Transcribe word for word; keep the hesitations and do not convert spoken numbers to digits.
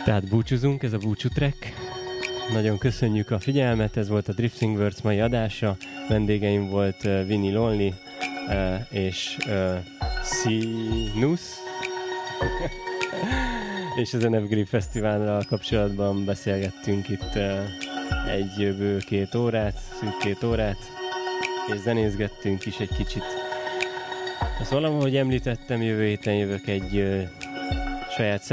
Tehát búcsúzunk, ez a búcsútrek. Nagyon köszönjük a figyelmet, ez volt a Drifting Words mai adása. Vendégeim volt uh, Vinny Lonely uh, és uh, Sinus. És az en ef Grip Fesztivállal kapcsolatban beszélgettünk itt uh, egy bő két órát, szűk két órát, és zenészgettünk is egy kicsit. Szóval, ahogy említettem, jövő héten jövök egy uh, saját